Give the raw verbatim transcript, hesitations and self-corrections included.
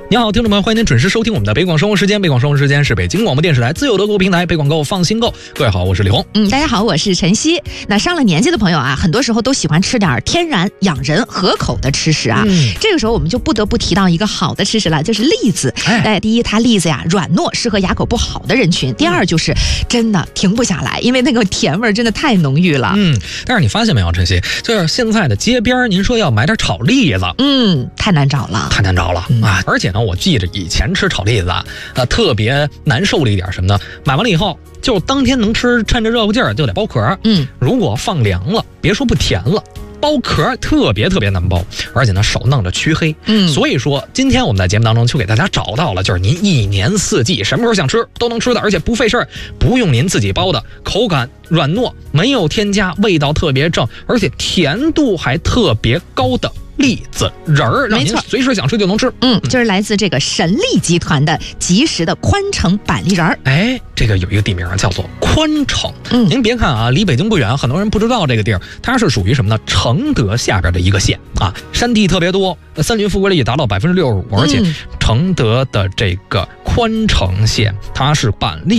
你好，听众们，欢迎您准时收听我们的北广生活时间。北广生活时间是北京广播电视台自有的购物平台，北广购放心购。各位好，我是李红。 嗯，大家好，我是陈曦。那上了年纪的朋友啊，很多时候都喜欢吃点天然、养人、合口的吃食啊。嗯、这个时候我们就不得不提到一个好的吃食了，就是栗子。哎，哎第一，它栗子呀软糯，适合牙口不好的人群；第二，就是真的停不下来，因为那个甜味真的太浓郁了。 嗯，但是你发现没有，陈曦，就是现在的街边，您说要买点炒栗子， 嗯，太难找了， 太难找了、嗯、啊！而且呢，我记着以前吃炒栗子啊，呃，特别难受的一点什么呢？买完了以后，就当天能吃，趁着热乎劲儿就得剥壳。嗯，如果放凉了，别说不甜了。剥壳特别特别难剥，而且呢手弄着黢黑。嗯，所以说今天我们在节目当中就给大家找到了，就是您一年四季什么时候想吃都能吃的，而且不费事儿，不用您自己包的，口感软糯，没有添加，味道特别正，而且甜度还特别高的栗子仁儿，让您随时想吃就能吃。 嗯，就是来自这个神栗集团的即食的宽城板栗仁儿。 哎，这个有一个地名叫做宽城。嗯，您别看啊，离北京不远，很多人不知道这个地儿，它是属于什么呢？承德下边的一个县啊，山地特别多，森林覆盖率达到百分之六十五，而且承德的这个宽城县，它是板栗